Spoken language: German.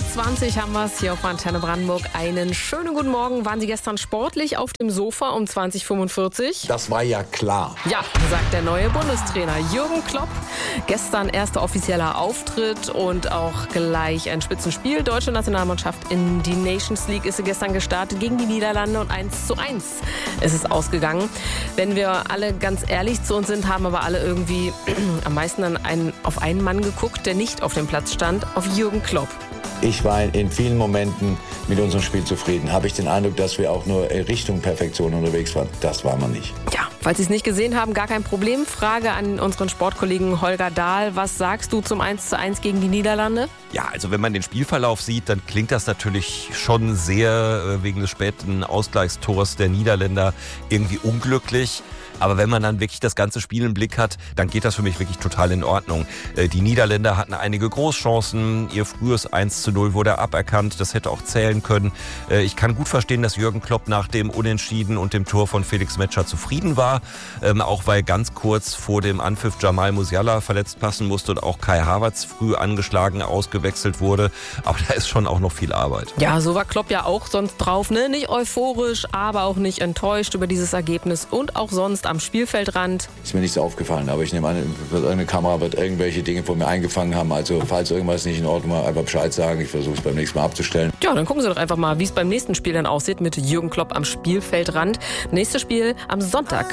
9:20 Uhr haben wir es hier auf Antenne Brandenburg. Einen schönen guten Morgen. Waren Sie gestern sportlich auf dem Sofa um 20:45 Uhr? Das war ja klar. Ja, sagt der neue Bundestrainer Jürgen Klopp. Gestern erster offizieller Auftritt und auch gleich ein Spitzenspiel. Deutsche Nationalmannschaft in die Nations League ist sie gestern gestartet gegen die Niederlande und 1:1 ist es ausgegangen. Wenn wir alle ganz ehrlich zu uns sind, haben aber alle irgendwie am meisten auf einen Mann geguckt, der nicht auf dem Platz stand, auf Jürgen Klopp. Ich war in vielen Momenten mit unserem Spiel zufrieden. Habe ich den Eindruck, dass wir auch nur Richtung Perfektion unterwegs waren. Das waren wir nicht. Ja, falls Sie es nicht gesehen haben, gar kein Problem. Frage an unseren Sportkollegen Holger Dahl. Was sagst du zum 1:1 gegen die Niederlande? Ja, also wenn man den Spielverlauf sieht, dann klingt das natürlich schon sehr wegen des späten Ausgleichstors der Niederländer irgendwie unglücklich. Aber wenn man dann wirklich das ganze Spiel im Blick hat, dann geht das für mich wirklich total in Ordnung. Die Niederländer hatten einige Großchancen. Ihr frühes 1:0 wurde aberkannt. Das hätte auch zählen können. Ich kann gut verstehen, dass Jürgen Klopp nach dem Unentschieden und dem Tor von Felix Metscher zufrieden war. Auch weil ganz kurz vor dem Anpfiff Jamal Musiala verletzt passen musste und auch Kai Havertz früh angeschlagen ausgewechselt wurde. Aber da ist schon auch noch viel Arbeit. Ja, so war Klopp ja auch sonst drauf, ne? Nicht euphorisch, aber auch nicht enttäuscht über dieses Ergebnis und auch sonst am Spielfeldrand. Ist mir nicht so aufgefallen, aber ich nehme an, irgendeine Kamera wird irgendwelche Dinge von mir eingefangen haben. Also falls irgendwas nicht in Ordnung war, einfach Bescheid sagen. Ich versuche es beim nächsten Mal abzustellen. Ja, dann gucken Sie doch einfach mal, wie es beim nächsten Spiel dann aussieht mit Jürgen Klopp am Spielfeldrand. Nächstes Spiel am Sonntag.